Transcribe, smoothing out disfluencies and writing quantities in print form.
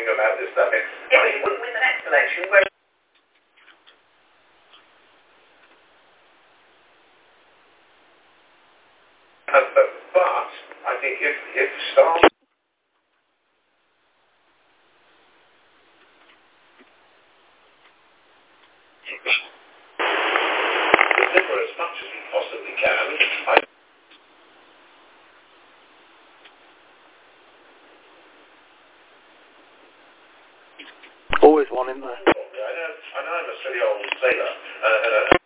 talking about this stuff. Yeah, he wouldn't win the next election. But I think if staff... deliver as much as he possibly can. Always one, isn't there? I know I'm a silly old sailor,